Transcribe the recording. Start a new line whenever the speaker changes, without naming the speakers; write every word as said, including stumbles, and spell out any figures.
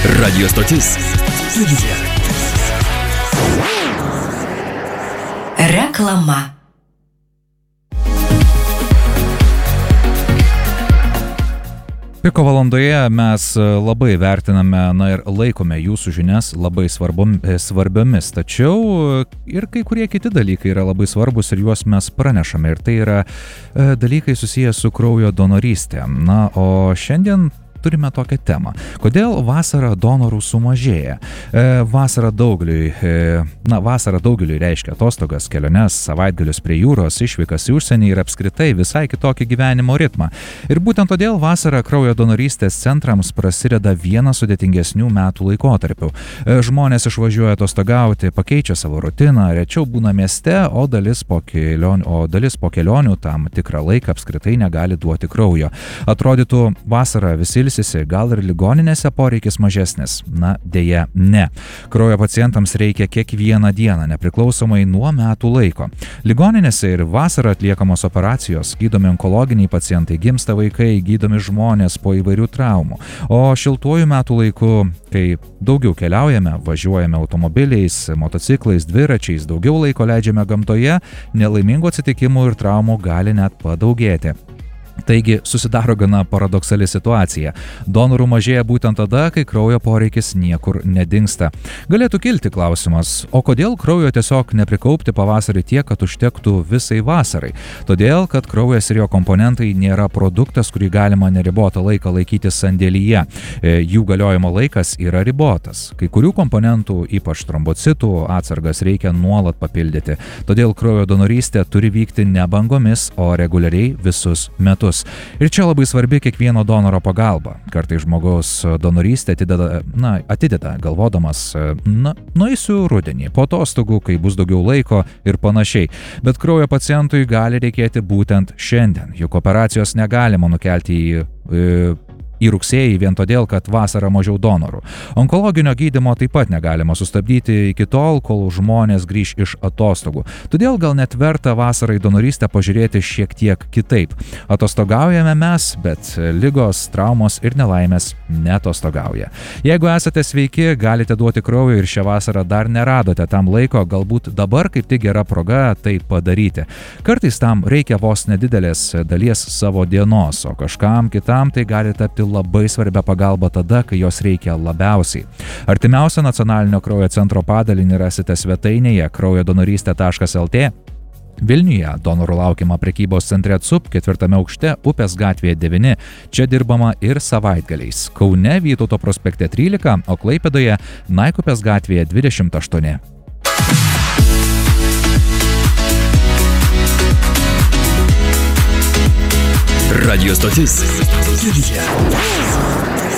Radio stotis Studija.
Reklama.
Piko valandoje mes labai vertiname, na ir laikome jūsų žinias labai svarbom, svarbiomis, tačiau ir kai kurie kiti dalykai yra labai svarbus ir juos mes pranešame, ir tai yra e, dalykai susiję su kraujo donorystė. Na, o šiandien turime tokią temą. Kodėl vasarą donorų sumažėja? E, vasara daugeliui, e, na, vasara daugeliui reiškia atostogas, keliones, savaitgalius prie jūros, išvykas į užsienį ir apskritai visai kitokį gyvenimo ritmą. Ir būtent todėl vasarą kraujo donorystės centrams prasideda vienas sudėtingesnių metų laikotarpių. E, žmonės išvažiuoja atostogauti, pakeičia savo rutiną, rečiau būna mieste, o dalis po kelionių, o dalis po kelionių tam tikrą laiką apskritai negali duoti kraujo. Atrodytų, vasarą visi gal ir ligoninėse poreikis mažesnis. Na, dėja, ne. Kraujo pacientams reikia kiekvieną dieną, nepriklausomai nuo metų laiko. Ligoninėse ir vasarą atliekamos operacijos, gydomi onkologiniai pacientai, gimsta vaikai, gydomi žmonės po įvairių traumų. O šiltuoju metų laiku, kai daugiau keliaujame, važiuojame automobiliais, motociklais, dviračiais, daugiau laiko leidžiame gamtoje, nelaimingų atsitikimų ir traumų gali net padaugėti. Taigi susidaro gana paradoksali situacija. Donorų mažėja būtent tada, kai kraujo poreikis niekur nedingsta. Galėtų kilti klausimas, o kodėl kraujo tiesiog neprikaupti pavasarį tiek, kad užtektų visai vasarai? Todėl, kad kraujas ir jo komponentai nėra produktas, kurį galima neribotą laiką laikyti sandėlyje. Jų galiojimo laikas yra ribotas. Kai kurių komponentų, ypač trombocitų, atsargas reikia nuolat papildyti. Todėl kraujo donorystė turi vykti ne bangomis, o reguliariai visus metus. Ir čia labai svarbi kiekvieno donoro pagalba. Kartais žmogaus donorystė atideda, na, atideda galvodamas, na, nueisiu rudenį, po atostogų, kai bus daugiau laiko ir panašiai. Bet kraujo pacientui gali reikėti būtent šiandien. Juk operacijos negalima nukelti į... į į rugsėjį vien todėl, kad vasarą mažiau donorų. Onkologinio gydymo taip pat negalima sustabdyti iki tol, kol žmonės grįš iš atostogų. Todėl gal net verta vasarai donorystę pažiūrėti šiek tiek kitaip. Atostogaujame mes, bet ligos, traumos ir nelaimės neatostogauja. Jeigu esate sveiki, galite duoti kraujo ir šią vasarą dar neradote tam laiko, galbūt dabar kaip tik gera proga tai padaryti. Kartais tam reikia vos nedidelės dalies savo dienos, o kažkam kitam tai gali tapti labai svarbia pagalba tada, kai jos reikia labiausiai. Artimiausią nacionalinio kraujo centro padalinį rasite svetainėje kraujo donorystė taškas lt. Vilniuje donorų laukiama prekybos centre C U P ketvirtame aukšte Upės gatvėje devyni. Čia dirbama ir savaitgaliais. Kaune Vytauto prospekte trylika, o Klaipėdoje Naikupės gatvėje dvidešimt aštuoni.
Radio stotis Studija.